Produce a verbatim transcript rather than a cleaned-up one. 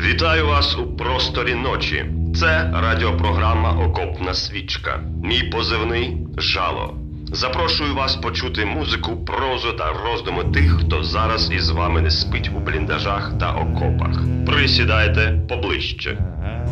Вітаю вас у просторі ночі. Це радіопрограма «Окопна свічка». Мій позивний «Жало». Запрошую вас почути музику, прозу та роздуми тих, хто зараз із вами не спить у бліндажах та окопах. Присідайте поближче.